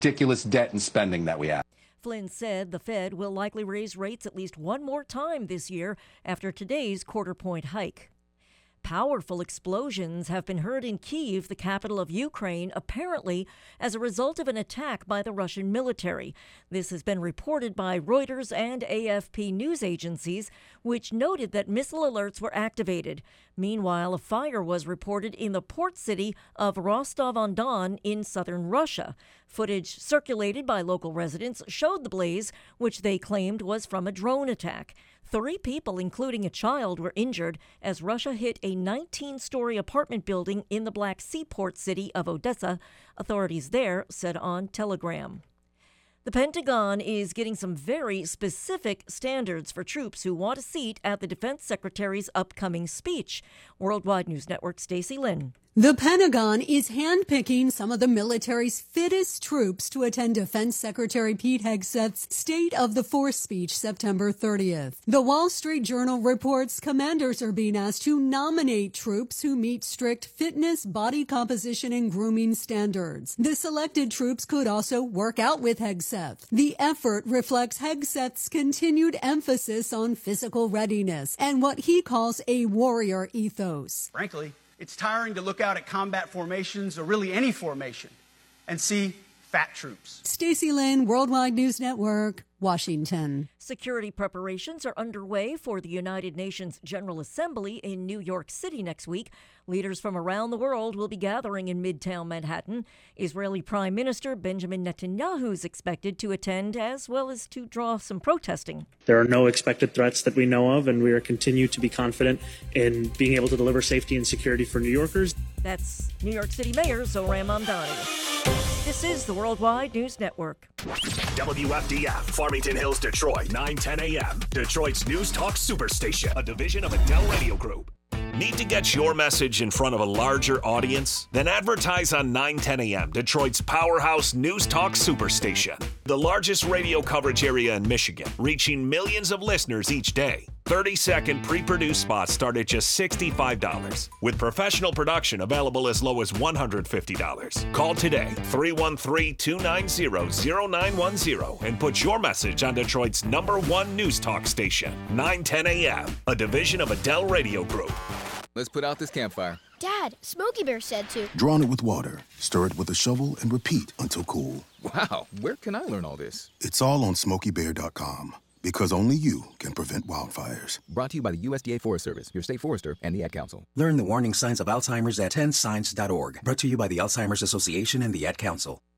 ridiculous debt and spending that we have. Flynn said the Fed will likely raise rates at least one more time this year after today's quarter-point hike. Powerful explosions have been heard in Kyiv, the capital of Ukraine, apparently as a result of an attack by the Russian military. This has been reported by Reuters and AFP news agencies, which noted that missile alerts were activated. Meanwhile, a fire was reported in the port city of Rostov-on-Don in southern Russia. Footage circulated by local residents showed the blaze, which they claimed was from a drone attack. 3 people, including a child, were injured as Russia hit a 19-story apartment building in the Black Sea port city of Odessa, authorities there said on Telegram. The Pentagon is getting some very specific standards for troops who want a seat at the defense secretary's upcoming speech. Worldwide News Network's Stacey Lynn. The Pentagon is handpicking some of the military's fittest troops to attend Defense Secretary Pete Hegseth's State of the Force speech September 30th. The Wall Street Journal reports commanders are being asked to nominate troops who meet strict fitness, body composition, and grooming standards. The selected troops could also work out with Hegseth. The effort reflects Hegseth's continued emphasis on physical readiness and what he calls a warrior ethos. Frankly, it's tiring to look out at combat formations, or really any formation, and see fat troops. Stacey Lynn, Worldwide News Network, Washington. Security preparations are underway for the United Nations General Assembly in New York City next week. Leaders from around the world will be gathering in Midtown Manhattan. Israeli Prime Minister Benjamin Netanyahu is expected to attend, as well as to draw some protesting. There are no expected threats that we know of, and we are continue to be confident in being able to deliver safety and security for New Yorkers. That's New York City Mayor Zohran Mamdani. This is the Worldwide News Network. WFDF, Farmington Hills, Detroit, 9:10 a.m. Detroit's News Talk Superstation, a division of Adele Radio Group. Need to get your message in front of a larger audience? Then advertise on 9:10 a.m., Detroit's powerhouse News Talk Superstation. The largest radio coverage area in Michigan, reaching millions of listeners each day. 30-second pre-produced spots start at just $65, with professional production available as low as $150. Call today, 313-290-0910, and put your message on Detroit's #1 News Talk station, 9:10 a.m., a division of Adele Radio Group. Let's put out this campfire. Dad, Smokey Bear said to. Drawn it with water, stir it with a shovel, and repeat until cool. Wow, where can I learn all this? It's all on SmokeyBear.com, because only you can prevent wildfires. Brought to you by the USDA Forest Service, your state forester, and the Ad Council. Learn the warning signs of Alzheimer's at 10signs.org. Brought to you by the Alzheimer's Association and the Ad Council.